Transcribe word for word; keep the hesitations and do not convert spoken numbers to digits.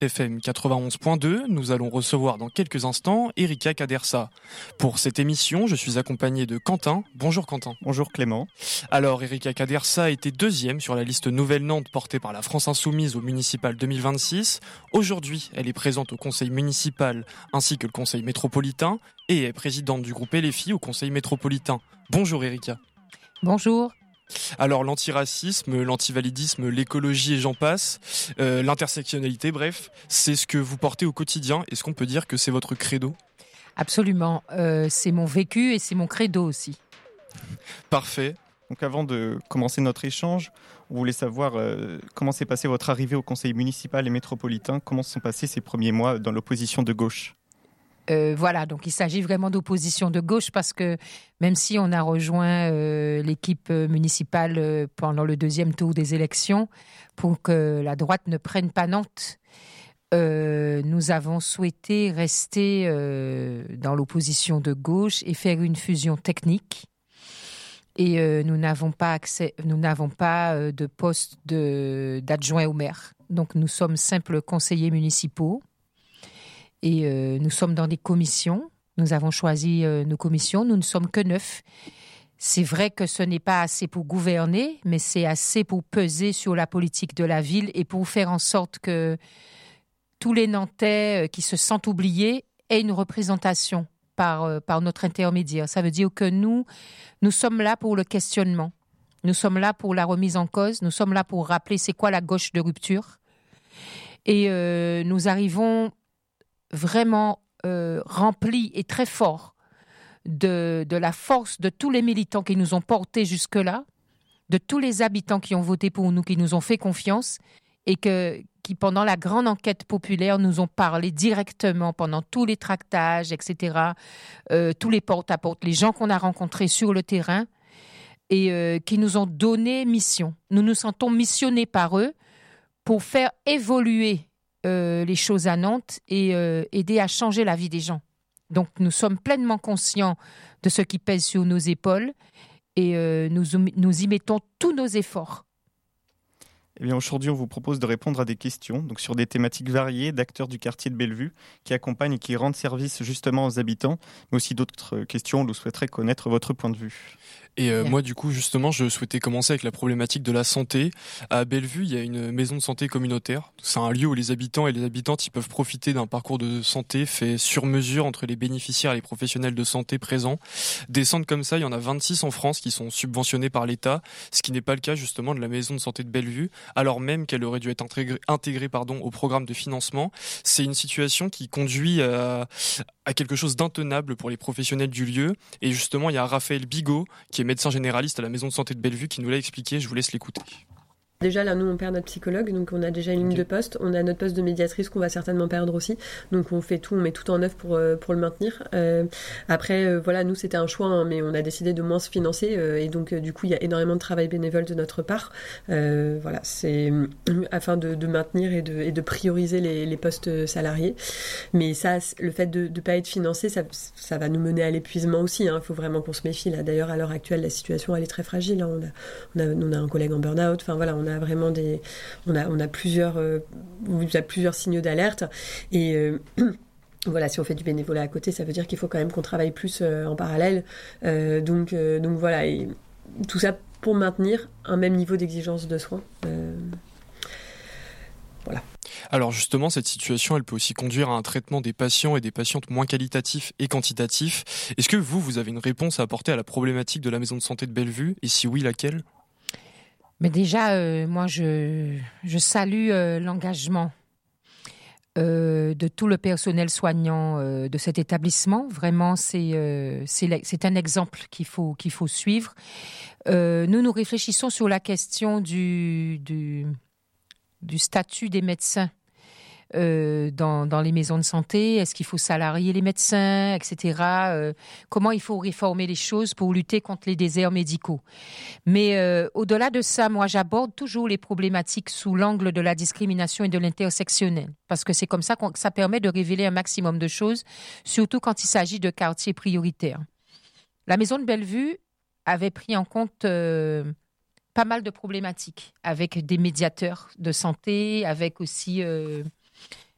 F M quatre-vingt-onze point deux, nous allons recevoir dans quelques instants Erika Cadersa. Pour cette émission, je suis accompagné de Quentin. Bonjour Quentin. Bonjour Clément. Alors Erika Cadersa a été deuxième sur la liste Nouvelle Nantes portée par la France Insoumise au municipal deux mille vingt-six. Aujourd'hui, elle est présente au conseil municipal ainsi que le conseil métropolitain et est présidente du groupe L F I au conseil métropolitain. Bonjour Erika. Bonjour. Alors l'antiracisme, l'antivalidisme, l'écologie et j'en passe, euh, l'intersectionnalité, bref, c'est ce que vous portez au quotidien. Est-ce qu'on peut dire que c'est votre credo ? Absolument, euh, c'est mon vécu et c'est mon credo aussi. Parfait. Donc avant de commencer notre échange, on voulait savoir euh, comment s'est passée votre arrivée au conseil municipal et métropolitain, comment se sont passés ces premiers mois dans l'opposition de gauche ? Euh, voilà, donc il s'agit vraiment d'opposition de gauche parce que même si on a rejoint euh, l'équipe municipale euh, pendant le deuxième tour des élections pour que la droite ne prenne pas Nantes, euh, nous avons souhaité rester euh, dans l'opposition de gauche et faire une fusion technique. Et euh, nous n'avons pas accès, nous n'avons pas euh, de poste de, d'adjoint au maire. Donc nous sommes simples conseillers municipaux. Et euh, nous sommes dans des commissions. Nous avons choisi euh, nos commissions. Nous ne sommes que neuf. C'est vrai que ce n'est pas assez pour gouverner, mais c'est assez pour peser sur la politique de la ville et pour faire en sorte que tous les Nantais euh, qui se sentent oubliés aient une représentation par, euh, par notre intermédiaire. Ça veut dire que nous, nous sommes là pour le questionnement. Nous sommes là pour la remise en cause. Nous sommes là pour rappeler c'est quoi la gauche de rupture. Et euh, nous arrivons vraiment euh, rempli et très fort de, de la force de tous les militants qui nous ont portés jusque-là, de tous les habitants qui ont voté pour nous, qui nous ont fait confiance et que, qui, pendant la grande enquête populaire, nous ont parlé directement pendant tous les tractages, et cetera, euh, tous les porte-à-porte, les gens qu'on a rencontrés sur le terrain et euh, qui nous ont donné mission. Nous nous sentons missionnés par eux pour faire évoluer Euh, les choses à Nantes et euh, aider à changer la vie des gens. Donc nous sommes pleinement conscients de ce qui pèse sur nos épaules et euh, nous, nous y mettons tous nos efforts. Eh bien, aujourd'hui, on vous propose de répondre à des questions donc sur des thématiques variées d'acteurs du quartier de Bellevue qui accompagnent et qui rendent service justement aux habitants, mais aussi d'autres questions où nous souhaiterait connaître votre point de vue. Et euh, moi, du coup, justement, je souhaitais commencer avec la problématique de la santé. À Bellevue, il y a une maison de santé communautaire. C'est un lieu où les habitants et les habitantes ils peuvent profiter d'un parcours de santé fait sur mesure entre les bénéficiaires et les professionnels de santé présents. Des centres comme ça, il y en a vingt-six en France qui sont subventionnés par l'État, ce qui n'est pas le cas justement de la maison de santé de Bellevue, alors même qu'elle aurait dû être intégrée, intégrée pardon, au programme de financement. C'est une situation qui conduit à, à quelque chose d'intenable pour les professionnels du lieu. Et justement, il y a Raphaël Bigot, qui est médecin généraliste à la maison de santé de Bellevue, qui nous l'a expliqué. Je vous laisse l'écouter. Déjà, là, nous, on perd notre psychologue, donc on a déjà une ligne okay. de poste. On a notre poste de médiatrice qu'on va certainement perdre aussi. Donc, on fait tout, on met tout en œuvre pour, euh, pour le maintenir. Euh, après, euh, voilà, nous, c'était un choix, hein, mais on a décidé de moins se financer. Euh, et donc, euh, du coup, il y a énormément de travail bénévole de notre part. Euh, voilà, c'est afin de, de maintenir et de, et de prioriser les, les postes salariés. Mais ça, le fait de ne pas être financé, ça, ça va nous mener à l'épuisement aussi. Il hein. faut vraiment qu'on se méfie. Là. D'ailleurs, à l'heure actuelle, la situation, elle est très fragile. Hein. On, a, on, a, on a un collègue en burn-out. Enfin, voilà, on a vraiment des on a on a plusieurs euh, on a plusieurs signaux d'alerte et euh, voilà, si on fait du bénévolat à côté, ça veut dire qu'il faut quand même qu'on travaille plus euh, en parallèle. Euh, donc euh, donc voilà, et tout ça pour maintenir un même niveau d'exigence de soins. Euh, voilà. Alors justement, cette situation, elle peut aussi conduire à un traitement des patients et des patientes moins qualitatif et quantitatif. Est-ce que vous, vous avez une réponse à apporter à la problématique de la maison de santé de Bellevue, et si oui, laquelle ? Mais déjà, euh, moi, je, je salue euh, l'engagement euh, de tout le personnel soignant euh, de cet établissement. Vraiment, c'est, euh, c'est, c'est un exemple qu'il faut, qu'il faut suivre. Euh, nous, nous réfléchissons sur la question du, du, du statut des médecins. Euh, dans, dans les maisons de santé, est-ce qu'il faut salarier les médecins, et cetera. Euh, comment il faut réformer les choses pour lutter contre les déserts médicaux. Mais euh, au-delà de ça, moi, j'aborde toujours les problématiques sous l'angle de la discrimination et de l'intersectionnel, parce que c'est comme ça que ça permet de révéler un maximum de choses, surtout quand il s'agit de quartiers prioritaires. La maison de Bellevue avait pris en compte euh, pas mal de problématiques, avec des médiateurs de santé, avec aussi... Euh,